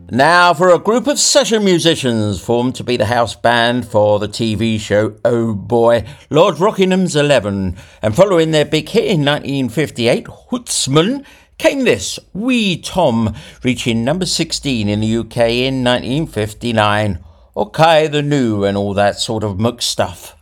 Now for a group of session musicians formed to be the house band for the TV show Oh Boy, Lord Rockingham's 11, and following their big hit in 1958, Hootsman, came this, Wee Tom, reaching number 16 in the UK in 1959. Okay, the new and all that sort of muck stuff.